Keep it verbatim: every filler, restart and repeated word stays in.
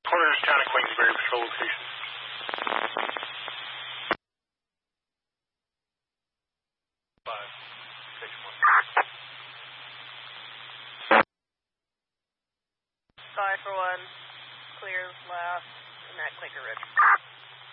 Corners, Town of Queensbury, patrol location. Five, six, one. Five for one, clears last, and that Quaker Ridge.